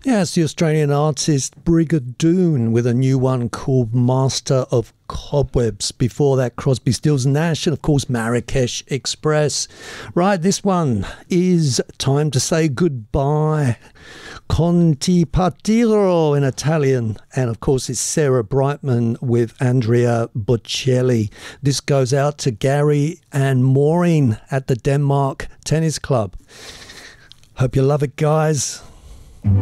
Yeah, it's the Australian artist Brigadoon with a new one called Master of Cobwebs. Before that, Crosby, Stills Nash, and of course Marrakesh Express. Right, this one is Time to Say Goodbye. Conti partiro in Italian. And of course it's Sarah Brightman with Andrea Bocelli. This goes out to Gary and Maureen at the Denmark Tennis Club. Hope you love it, guys.